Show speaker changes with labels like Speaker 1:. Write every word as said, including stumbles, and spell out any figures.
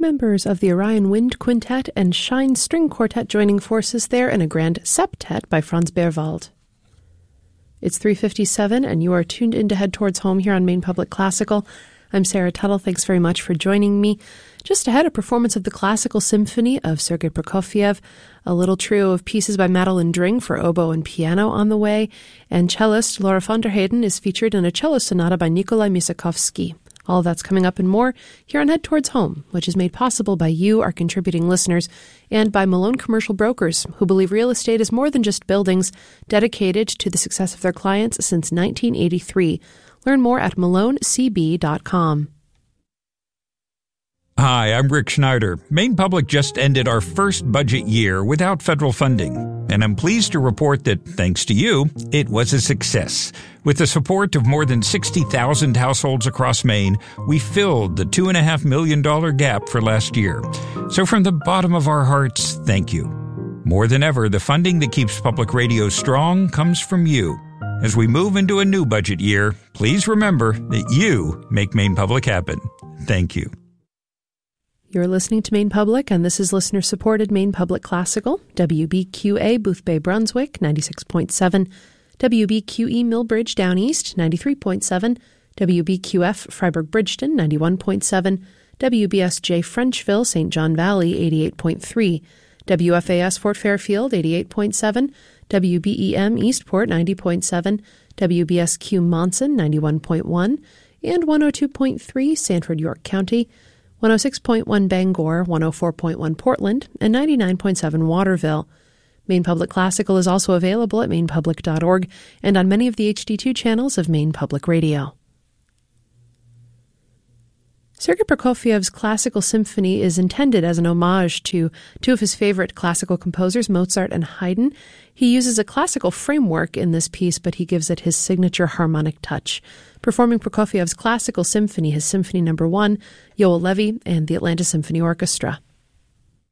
Speaker 1: members of the Orion Wind Quintet and Shine String Quartet joining forces there in a grand septet by Franz Berwald. It's three fifty-seven, and you are tuned in to Head Towards Home here on Maine Public Classical. I'm Sarah Tuttle. Thanks very much for joining me. Just ahead, a performance of the Classical Symphony of Sergei Prokofiev, a little trio of pieces by Madeline Dring for oboe and piano on the way, and cellist Laura von der Heyden is featured in a cello sonata by Nikolai Misakovsky. All of that's coming up and more here on Head Towards Home, which is made possible by you, our contributing listeners, and by Malone Commercial Brokers, who believe real estate is more than just buildings, dedicated to the success of their clients since nineteen eighty-three. Learn more at malone c b dot com.
Speaker 2: Hi, I'm Rick Schneider. Maine Public just ended our first budget year without federal funding, and I'm pleased to report that, thanks to you, it was a success. With the support of more than sixty thousand households across Maine, we filled the two point five million dollars gap for last year. So from the bottom of our hearts, thank you. More than ever, the funding that keeps public radio strong comes from you. As we move into a new budget year, please remember that you make Maine Public happen. Thank you.
Speaker 1: You're listening to Maine Public, and this is listener-supported Maine Public Classical, W B Q A Boothbay, Brunswick, ninety-six point seven, W B Q E Millbridge, Down East, ninety-three point seven, W B Q F Freiburg-Bridgeton, ninety-one point seven, W B S J Frenchville, Saint John Valley, eighty-eight point three, W F A S Fort Fairfield, eighty-eight point seven, W B E M Eastport, ninety point seven, W B S Q Monson, ninety-one point one, and one oh two point three Sanford, York County, one oh six point one Bangor, one oh four point one Portland, and ninety-nine point seven Waterville. Maine Public Classical is also available at maine public dot org and on many of the H D two channels of Maine Public Radio. Sergei Prokofiev's Classical Symphony is intended as an homage to two of his favorite classical composers, Mozart and Haydn. He uses a classical framework in this piece, but he gives it his signature harmonic touch. Performing Prokofiev's Classical Symphony, his Symphony Number One, Yoel Levy and the Atlanta Symphony Orchestra.